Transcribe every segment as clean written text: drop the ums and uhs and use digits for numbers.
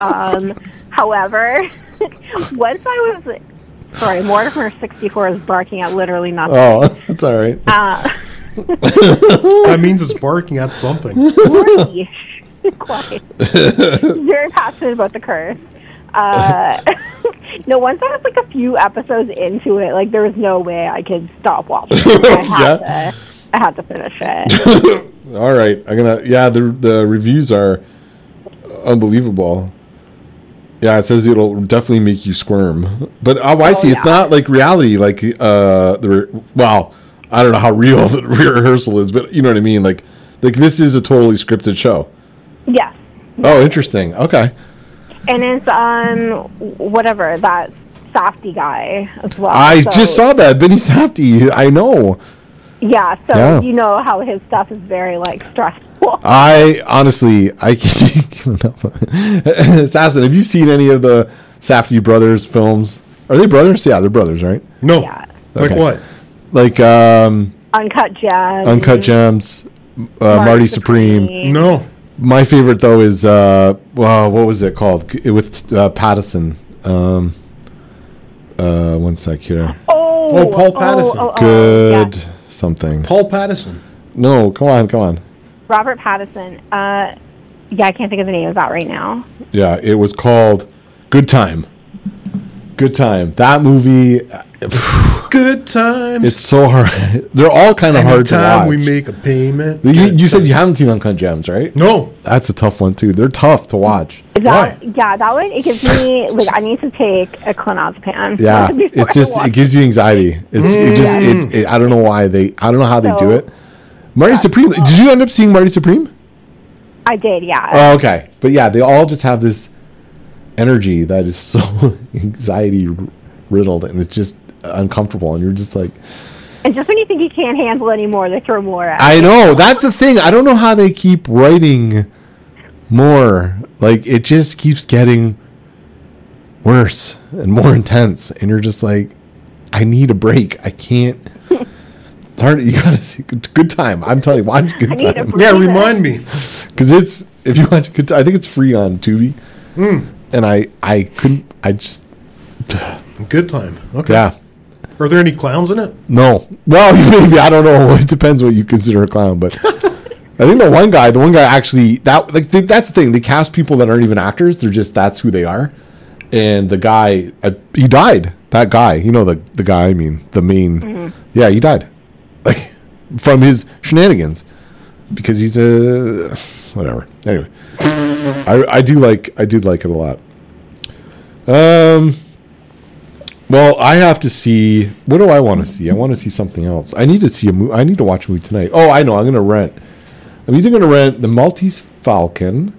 However, once I was... Sorry, Mortimer 64 is barking at literally nothing. Oh, that's all right. That means it's barking at something. Morty. Quiet. Very passionate about the curse. No, once I was like a few episodes into it, like there was no way I could stop watching it. I had to finish it. All right, the reviews are unbelievable. Yeah, it says it'll definitely make you squirm. But I see. Yeah. It's not like reality. Like I don't know how real the rehearsal is, but you know what I mean. Like this is a totally scripted show. Yes. Oh, interesting. Okay. And it's whatever that Safdie guy as well. I just saw that Benny Safdie. I know. Yeah. So you know how his stuff is very like stressful. I honestly, Assassin, have you seen any of the Safdie brothers films? Are they brothers? Yeah, they're brothers, right? No. Yeah. Like what? Like Uncut Gems. Uncut Gems. Marty Supreme. No. My favorite though is what was it called? With Pattison. One sec here. Paul Pattison. Good yeah. something. Paul Pattison. No, come on. Robert Pattinson. I can't think of the name of that right now. Yeah, it was called Good Time. Good Time. That movie. Good Times. It's so hard. They're all kind of hard to watch. Anytime we make a payment. You said you haven't seen Uncut Gems, right? No. That's a tough one too. They're tough to watch. Why? Yeah, that one. It gives me like I need to take a clonazepam. Yeah, it gives you anxiety. I don't know why I don't know how they do it. Marty Supreme. Did you end up seeing Marty Supreme? I did, yeah. Oh, okay. But yeah, they all just have this energy that is so anxiety riddled, and it's just uncomfortable, and you're just like... And just when you think you can't handle anymore, they throw more at you. I know. That's the thing. I don't know how they keep writing more. Like, it just keeps getting worse and more intense, and you're just like, I need a break. I can't... You gotta see Good Time. I'm telling you, watch Good Time. Yeah, remind me. Because if you watch Good Time, I think it's free on Tubi. And I couldn't. I just Good Time. Okay. Yeah. Are there any clowns in it? No. Well, maybe I don't know. It depends what you consider a clown, but I think the one guy actually that's the thing. They cast people that aren't even actors. They're just that's who they are. And the guy he died. That guy, the guy. I mean, the main. Mm-hmm. Yeah, he died. Like from his shenanigans, because he's a whatever. Anyway, I do like it a lot. Well, I have to see. What do I want to see? I want to see something else. I need to see a movie. I need to watch a movie tonight. Oh, I know. I'm either going to rent The Maltese Falcon,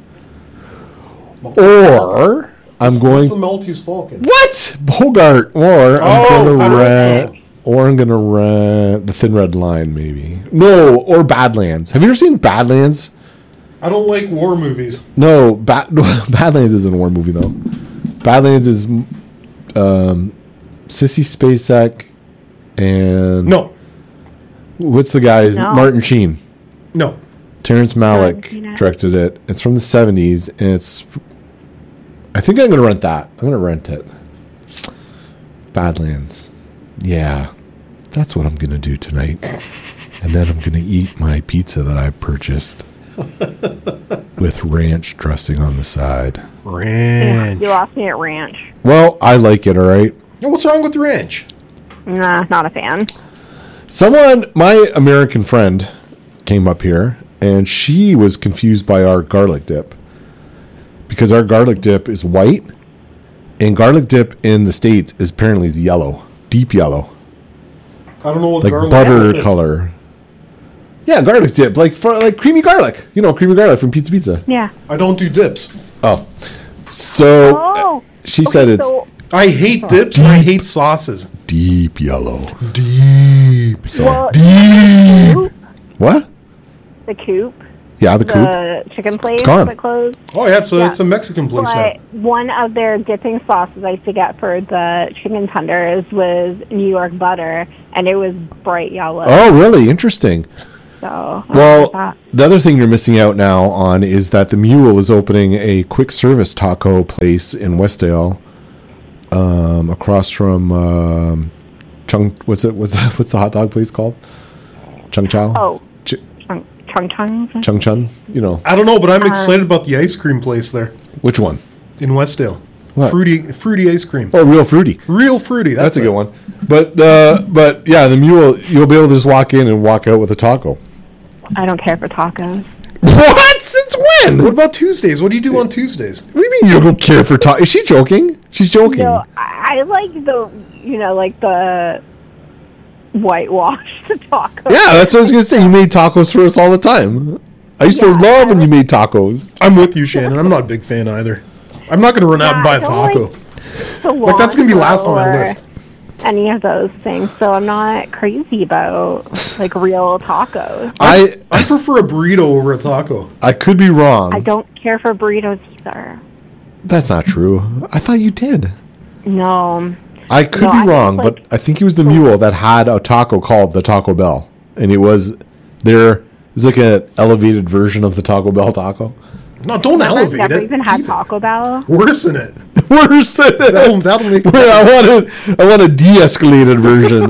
or I'm going. What's The Maltese Falcon? What? Bogart, or I'm going to rent. Or I'm going to rent The Thin Red Line, maybe. No, or Badlands. Have you ever seen Badlands? I don't like war movies. No, Badlands isn't a war movie, though. Badlands is Sissy Spacek and... No. What's the guy's... No. Martin Sheen. No. Terrence Malick directed it. It's from the 70s, and it's... I think I'm going to rent that. I'm going to rent it. Badlands. Yeah, that's what I'm going to do tonight. And then I'm going to eat my pizza that I purchased with ranch dressing on the side. Ranch. You lost me at ranch. Well, I like it, all right? What's wrong with ranch? Nah, not a fan. My American friend came up here, and she was confused by our garlic dip. Because our garlic dip is white, and garlic dip in the States is apparently yellow. Deep yellow. I don't know what like garlic butter is. Color. Yeah, garlic dip, like creamy garlic. Creamy garlic from Pizza. Yeah. I don't do dips. Oh, so she said it's. I hate dips. And I hate sauces. Deep yellow. Deep. Deep. What? The Coop. Yeah, the Coop. The chicken place that closed. Oh, yeah, it's a Mexican place now. One of their dipping sauces I used to get for the chicken tenders was New York butter, and it was bright yellow. Oh, really? Interesting. So Well, the other thing you're missing out now on is that the Mule is opening a quick service taco place in Westdale, across from what's the hot dog place called? Chung Chao? Oh, Chung Chung. Chung Chun, I don't know, but I'm excited about the ice cream place there Which one? in Westdale. What? Fruity ice cream. Oh, Real Fruity. Real fruity. That's a good one. But yeah, the Mule, you'll be able to just walk in and walk out with a taco. I don't care for tacos. What? Since when? What about Tuesdays? What do you do on Tuesdays? What do you mean you don't care for taco? Is she joking? She's joking. No, I like the whitewashed tacos. Yeah, that's what I was going to say. You made tacos for us all the time. I used to love when you made tacos. I'm with you, Shannon. I'm not a big fan either. I'm not going to run out and buy a taco. Like, that's going to be last on my list. Any of those things, so I'm not crazy about like real tacos. I prefer a burrito over a taco. I could be wrong. I don't care for burritos either. That's not true. I thought you did. No. I could be wrong, but I think it was the Mule that had a taco called the Taco Bell, and it was like an elevated version of the Taco Bell taco. No, don't elevate never it. even had Taco Bell. Worsen it. Worsen it. That'll make it. I want a de-escalated version.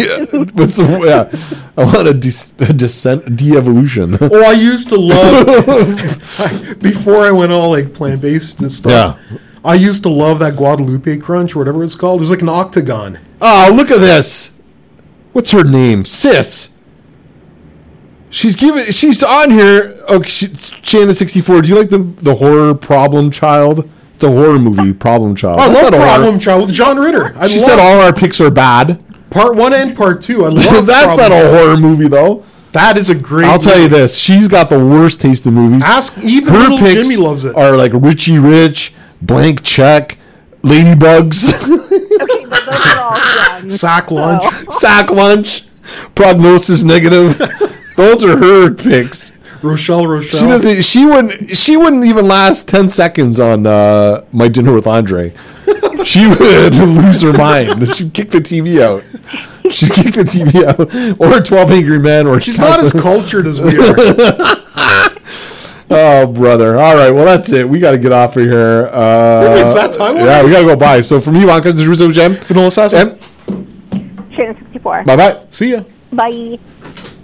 I want a de-evolution. Oh, I used to love before I went all like plant-based and stuff. Yeah. I used to love that Guadalupe Crunch or whatever it's called. It was like an octagon. Oh, look at this. What's her name? Sis. She's on here. Oh, Shannon64. Do you like the horror Problem Child? It's a horror movie, Problem Child. I love Problem Child with John Ritter. She said all our picks are bad. Part 1 and Part 2. I love That's not a horror movie, though. That is a great I'll tell you this. She's got the worst taste in movies. Ask even her little picks Jimmy loves it. Are like Richie Rich, Blank Check, Ladybugs. Okay, but those are all done. Sack Lunch. Sack Lunch. Prognosis Negative. Those are her picks. Rochelle. She wouldn't even last 10 seconds on My Dinner with Andre. She would lose her mind. She'd kick the TV out. Or 12 Angry Men. Or she's not as cultured as we are. Oh, brother. All right. Well, that's it. We got to get off of here. It's that time? Yeah, we got to go by. So from you, Ivanka, this is Russo Jam. Vanilla Assassin. Shannon64. Bye-bye. See ya. Bye.